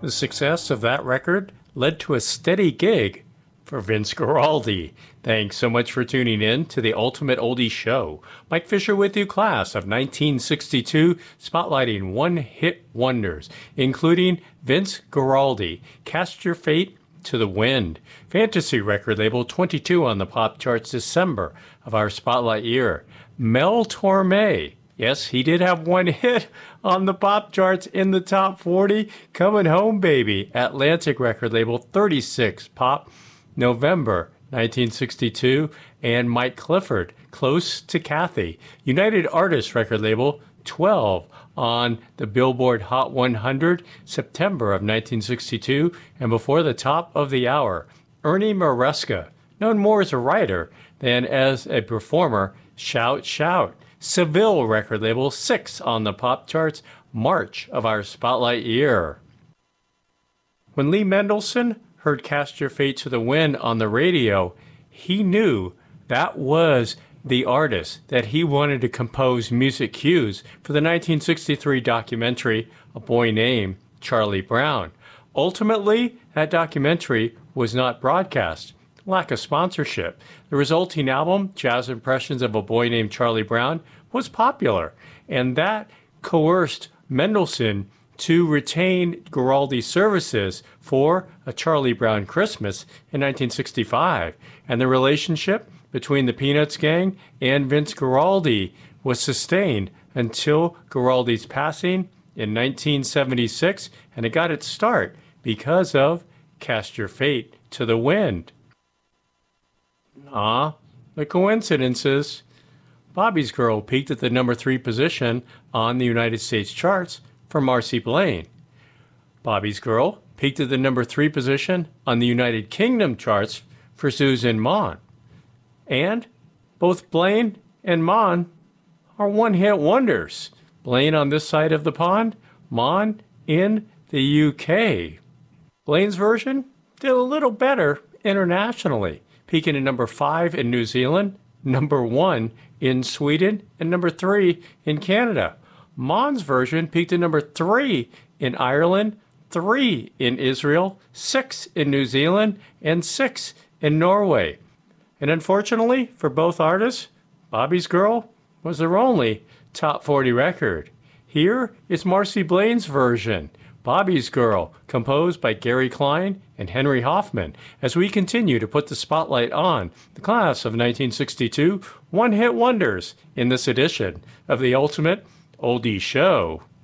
The success of that record led to a steady gig for Vince Guaraldi. Thanks so much for tuning in to the Ultimate Oldie Show. Mike Fisher with you, class of 1962, spotlighting one-hit wonders, including Vince Guaraldi, Cast Your Fate to the Wind, fantasy record label 22 on the pop charts December of our spotlight year. Mel Torme, yes, he did have one hit on the pop charts in the top 40, Coming Home Baby, Atlantic record label 36 pop, November 1962, and Mike Clifford, Close to Kathy, United Artists record label 12 on the Billboard Hot 100, September of 1962, and before the top of the hour, Ernie Maresca, known more as a writer than as a performer, Shout Shout, Seville record label 6 on the pop charts, March of our spotlight year. When Lee Mendelson heard Cast Your Fate to the Wind on the radio, he knew that was the artist that he wanted to compose music cues for the 1963 documentary A Boy Named Charlie Brown. Ultimately, that documentary was not broadcast. Lack of sponsorship. The resulting album, Jazz Impressions of a Boy Named Charlie Brown, was popular, and that coerced Mendelson to retain Guaraldi's services for A Charlie Brown Christmas in 1965, and the relationship between the Peanuts gang and Vince Guaraldi was sustained until Guaraldi's passing in 1976, and it got its start because of Cast Your Fate to the Wind. The coincidences. Bobby's Girl peaked at the number 3 position on the United States charts for Marcy Blaine. Bobby's Girl peaked at the number 3 position on the United Kingdom charts for Susan Mon. And both Blaine and Mon are one-hit wonders. Blaine on this side of the pond, Mon in the UK. Blaine's version did a little better internationally, peaking at number 5 in New Zealand, number 1 in Sweden, and number 3 in Canada. Mon's version peaked at number 3 in Ireland, 3 in Israel, 6 in New Zealand, and 6 in Norway. And unfortunately for both artists, Bobby's Girl was their only top 40 record. Here is Marcy Blaine's version, Bobby's Girl, composed by Gary Klein and Henry Hoffman, as we continue to put the spotlight on the class of 1962 one-hit wonders in this edition of the Ultimate Oldie Show.